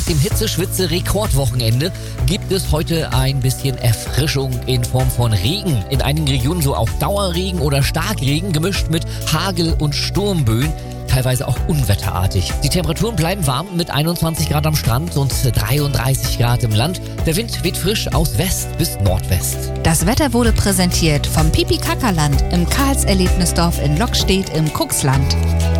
dem Hitze-Schwitze-Rekordwochenende gibt es heute ein bisschen Erfrischung in Form von Regen. In einigen Regionen so auch Dauerregen oder Starkregen, gemischt mit Hagel- und Sturmböen. Teilweise auch unwetterartig. Die Temperaturen bleiben warm mit 21 Grad am Strand und 33 Grad im Land. Der Wind weht frisch aus West bis Nordwest. Das Wetter wurde präsentiert vom Pipi-Kaka-Land im Karls-Erlebnisdorf in Lockstedt im Cuxland.